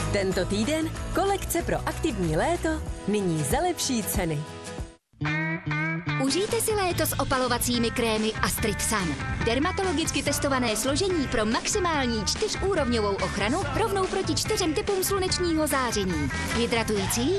Tento týden kolekce pro aktivní léto, nyní za lepší ceny. Užijte si léto s opalovacími krémy Astrid Sun. Dermatologicky testované složení pro maximální 4úrovňovou ochranu rovnou proti 4 typům slunečního záření. Hydratující,